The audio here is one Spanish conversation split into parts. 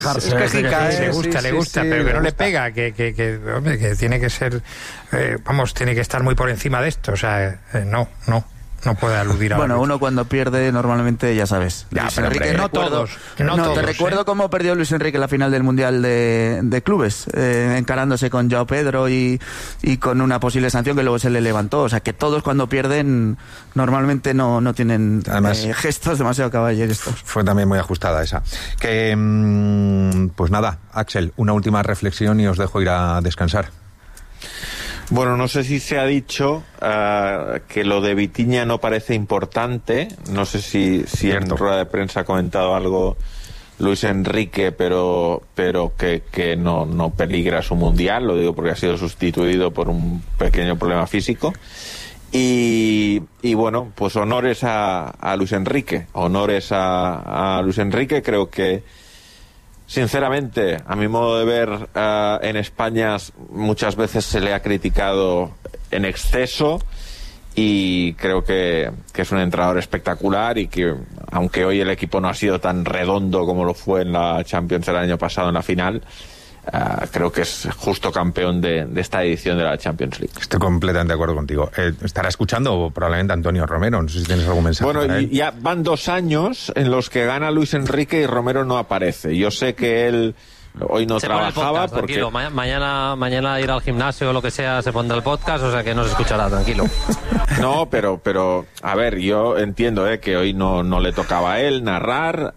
Es quejica, le gusta, pero que no le pega, que tiene que ser, tiene que estar muy por encima de esto, o sea, no puede aludir a Bueno, uno cuando pierde normalmente, ya sabes. Ya, Luis pero Enrique, no todos. Te recuerdo cómo perdió Luis Enrique la final del Mundial de Clubes, encarándose con Joao Pedro y con una posible sanción que luego se le levantó. O sea, que todos cuando pierden normalmente no tienen gestos demasiado caballerescos. Fue también muy ajustada esa. Pues nada, Axel, una última reflexión y os dejo ir a descansar. Bueno, no sé si se ha dicho que lo de Vitinha no parece importante. No sé si en rueda de prensa ha comentado algo Luis Enrique, pero que no peligra su mundial. Lo digo porque ha sido sustituido por un pequeño problema físico. Y bueno, pues honores a Luis Enrique. Honores a Luis Enrique. Creo que, sinceramente, a mi modo de ver, en España muchas veces se le ha criticado en exceso y creo que es un entrenador espectacular y que, aunque hoy el equipo no ha sido tan redondo como lo fue en la Champions el año pasado en la final, creo que es justo campeón de esta edición de la Champions League. Estoy completamente de acuerdo contigo. Estará escuchando probablemente Antonio Romero, no sé si tienes algún mensaje. Bueno, ya van 2 años en los que gana Luis Enrique y Romero no aparece. Yo sé que él hoy no trabajaba podcast, porque... Tranquilo, mañana ir al gimnasio o lo que sea se pondrá el podcast, o sea que no se escuchará, tranquilo. No, pero a ver, yo entiendo que hoy no le tocaba a él narrar...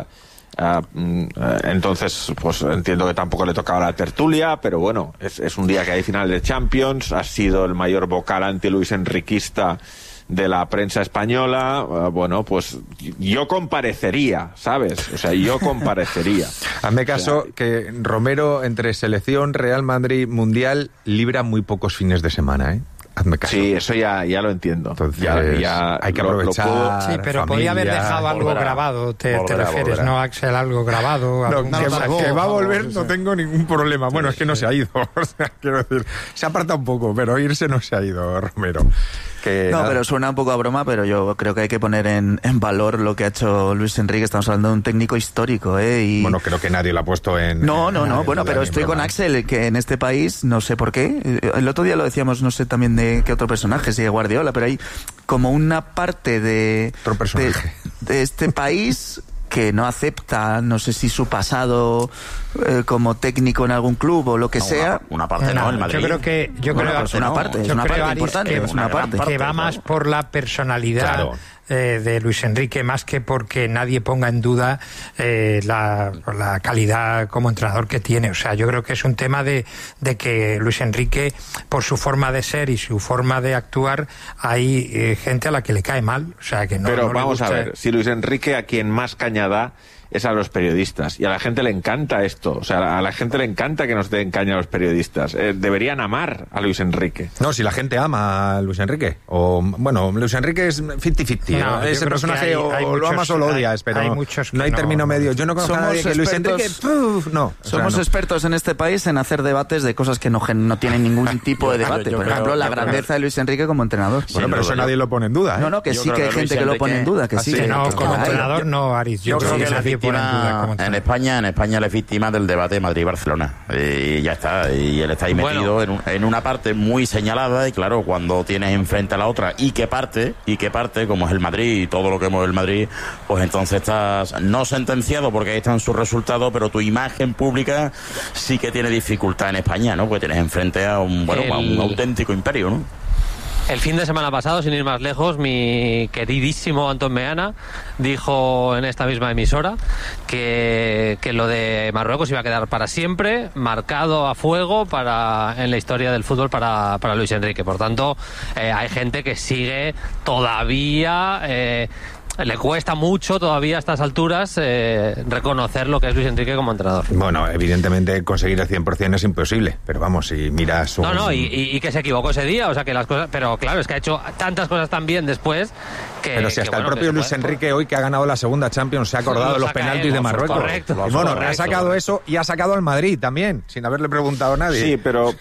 entonces pues entiendo que tampoco le tocaba la tertulia, pero bueno, es un día que hay final de Champions, ha sido el mayor vocal anti-Luis Enriquista de la prensa española. Bueno, pues yo comparecería, ¿sabes? O sea, yo comparecería. Hazme caso que Romero, entre selección, Real Madrid, Mundial, libra muy pocos fines de semana, Hazme caso. Sí, eso ya lo entiendo. Entonces, ya hay que aprovechar. Sí, pero familia, podía haber dejado algo grabado, te refieres, ¿no, Axel? Algo grabado. Que va a volver, no tengo ningún problema. Bueno, es que no se ha ido. O sea, quiero decir, se aparta un poco, pero irse no se ha ido, Romero. Pero suena un poco a broma, pero yo creo que hay que poner en valor lo que ha hecho Luis Enrique. Estamos hablando de un técnico histórico, Bueno, creo que nadie lo ha puesto en... No, bueno, pero estoy con Axel, que en este país, no sé por qué, el otro día lo decíamos, no sé también de qué otro personaje, si de Guardiola, pero hay como una parte de este país que no acepta, no sé si su pasado como técnico en algún club o lo que sea. Una parte el Madrid. Yo creo es una parte importante, es una parte que va más por la personalidad de Luis Enrique, más que porque nadie ponga en duda la calidad como entrenador que tiene. O sea, yo creo que es un tema de que Luis Enrique, por su forma de ser y su forma de actuar, hay gente a la que le cae mal. O sea, que no. Pero no vamos le gusta. a ver, si Luis Enrique a quien más caña da es a los periodistas, y a la gente le encanta esto, o sea, a la gente le encanta que nos den caña a los periodistas. Deberían amar a Luis Enrique. No, si la gente ama a Luis Enrique, Luis Enrique es 50-50, no, ese personaje hay lo amas o lo odias, pero no hay término medio. Yo no conozco a nadie que Luis Enrique... Somos expertos en este país en hacer debates de cosas que no tienen ningún tipo de debate. Por ejemplo, la grandeza de Luis Enrique como entrenador. Bueno, pero eso nadie lo pone en duda. No, que sí que hay gente que lo pone en duda, que sí. No, como entrenador no, Aris. Yo creo que nadie pone en duda. En España él es víctima del debate de Madrid-Barcelona y ya está, y él está ahí metido en una parte muy señalada, y claro, cuando tienes enfrente a la otra y que parte como es el Madrid y todo lo que mueve el Madrid, pues entonces estás no sentenciado porque ahí están sus resultados, pero tu imagen pública sí que tiene dificultad en España, ¿no? Porque tienes enfrente a un auténtico imperio, ¿no? El fin de semana pasado, sin ir más lejos, mi queridísimo Antón Meana dijo en esta misma emisora que lo de Marruecos iba a quedar para siempre, marcado a fuego en la historia del fútbol para Luis Enrique. Por tanto, hay gente que sigue todavía... le cuesta mucho todavía a estas alturas reconocer lo que es Luis Enrique como entrenador. Bueno, evidentemente conseguir el 100% es imposible, pero vamos, si miras... y que se equivocó ese día, o sea que las cosas... Pero claro, es que ha hecho tantas cosas tan bien después que... Pero si hasta el propio Luis Enrique hoy, que ha ganado la segunda Champions, se ha acordado de los penaltis de Marruecos. Correcto. Bueno, ha sacado eso y ha sacado al Madrid también, sin haberle preguntado a nadie. Sí, pero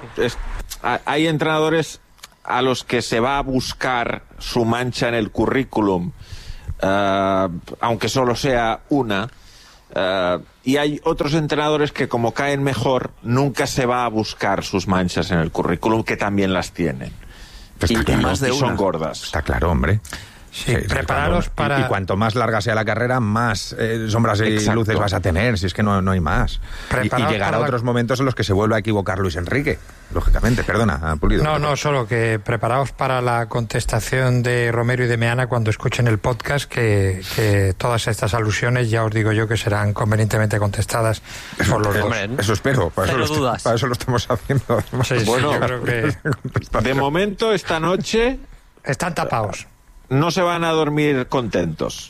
hay entrenadores a los que se va a buscar su mancha en el currículum, aunque solo sea una, y hay otros entrenadores que, como caen mejor, nunca se va a buscar sus manchas en el currículum, que también las tienen. Y más de son gordas. Está claro, hombre. Sí, prepararos para... Y cuanto más larga sea la carrera, más sombras y luces vas a tener, si es que no hay más. Y llegará otros momentos en los que se vuelve a equivocar Luis Enrique, lógicamente. Perdona, Pulido. No, solo que preparaos para la contestación de Romero y de Meana cuando escuchen el podcast, que todas estas alusiones ya os digo yo que serán convenientemente contestadas por los dos. Eso espero, para eso lo estamos haciendo. Sí, bueno, yo creo que... de momento, esta noche... Están tapados. No se van a dormir contentos.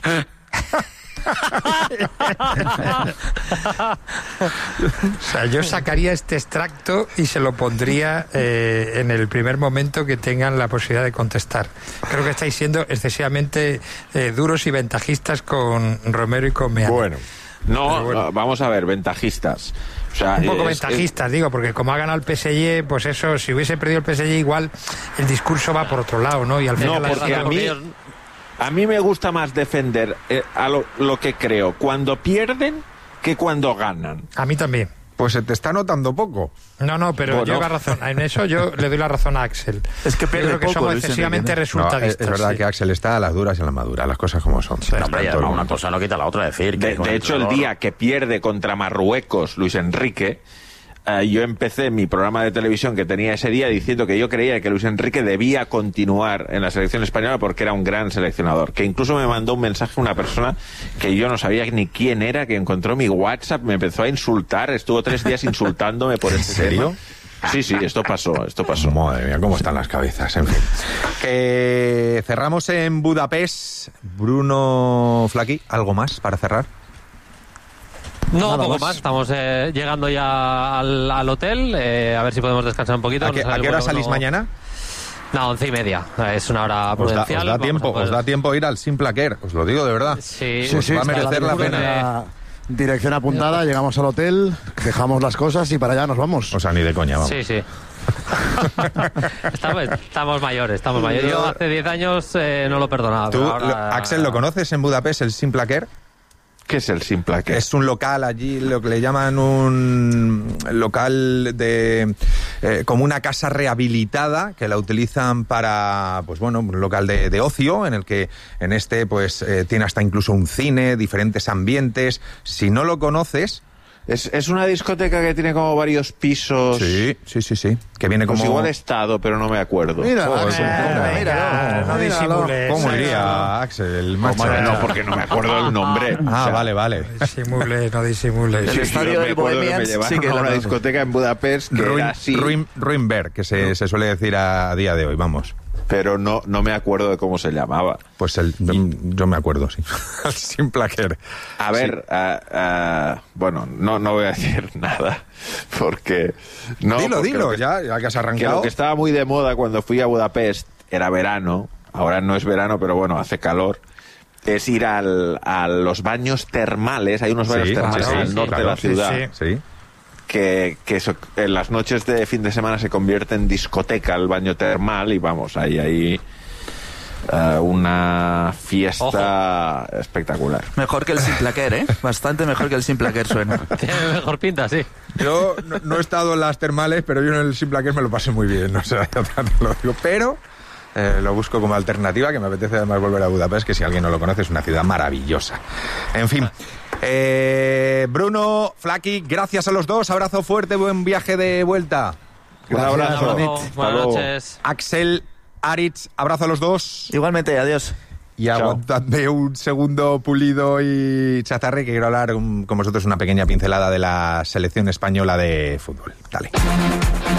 O sea, yo sacaría este extracto y se lo pondría en el primer momento que tengan la posibilidad de contestar. Creo que estáis siendo excesivamente duros y ventajistas con Romero y con Meana. Bueno, vamos a ver, ventajistas. O sea, un poco ventajistas, digo, porque como ha ganado el PSG, pues eso, si hubiese perdido el PSG, igual el discurso va por otro lado, ¿no? Y al final porque a mí me gusta más defender a lo que creo cuando pierden que cuando ganan. A mí también. Pues se te está notando poco. No, pero lleva razón. En eso yo le doy la razón a Axel. Es que pierde creo que poco, somos excesivamente resultadistas. Es verdad que Axel está a las duras y a las maduras, las cosas como son. Sí, hombre, una cosa no quita la otra. Decir que de hecho, el día que pierde contra Marruecos Luis Enrique, yo empecé mi programa de televisión que tenía ese día diciendo que yo creía que Luis Enrique debía continuar en la selección española porque era un gran seleccionador. Que incluso me mandó un mensaje una persona que yo no sabía ni quién era, que encontró mi WhatsApp, me empezó a insultar, estuvo 3 días insultándome por este serio tema. Sí, esto pasó. Madre mía, cómo están las cabezas, en fin. Cerramos en Budapest. Bruno Flaqui, ¿algo más para cerrar? No, poco más. Estamos llegando ya al hotel. A ver si podemos descansar un poquito. ¿A qué hora salís mañana? No, 11:30. Es una hora prudencial. Os da tiempo ir al Simplaquer, os lo digo de verdad. Sí, va a merecer la pena. Dirección apuntada, llegamos al hotel, dejamos las cosas y para allá nos vamos. O sea, ni de coña, vamos. Sí. Estamos mayores. Yo hace 10 años no lo perdonaba. ¿Tú, ahora... Axel, lo conoces en Budapest, el Simplaquer? ¿Qué es el Simplaquer? Es un local allí, lo que le llaman un local de como una casa rehabilitada que la utilizan para, pues bueno, un local de ocio en el que tiene hasta incluso un cine, diferentes ambientes. Si no lo conoces... Es una discoteca que tiene como varios pisos. Sí. Que viene como... Pues igual he estado, pero no me acuerro. Mira, no disimules. ¿Cómo iría, Axel? No, porque no me acuerdo el nombre. Vale. No disimules. El estadio del Bohemians sí que era una discoteca en Budapest que era así. Ruinberg, que se suele decir a día de hoy, vamos. Pero no me acuerdo de cómo se llamaba. Pues yo me acuerdo, sí. El Simplaquer. A ver, bueno, no voy a decir nada, porque... Dilo, ya que has arrancado. Que lo que estaba muy de moda cuando fui a Budapest era verano, ahora no es verano, pero bueno, hace calor, es ir a los baños termales, hay unos baños termales en el norte de la ciudad. Sí. Que en las noches de fin de semana se convierte en discoteca el baño termal y vamos, hay una fiesta espectacular. Mejor que el Simplaquer, bastante mejor que el Simplaquer suena. Tiene mejor pinta, sí. Yo no he estado en las termales, pero yo en el Simplaquer me lo pasé muy bien, o sea, ya te lo digo, pero lo busco como alternativa, que me apetece además volver a Budapest, que si alguien no lo conoce es una ciudad maravillosa. En fin, Bruno, Flaqui, gracias a los dos, abrazo fuerte, buen viaje de vuelta. Un abrazo. Buenas noches. Axel, Aritz, abrazo a los dos. Igualmente, adiós. Y aguantadme un segundo, Pulido y Chazarre, que quiero hablar con vosotros una pequeña pincelada de la selección española de fútbol. Dale.